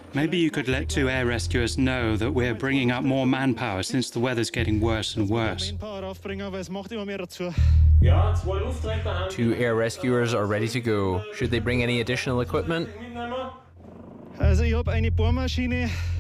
Maybe you could let 2 air rescuers know that we're bringing up more manpower since the weather's getting worse and worse. 2 air rescuers are ready to go. Should they bring any additional equipment? Also ich habe eine Bohrmaschine,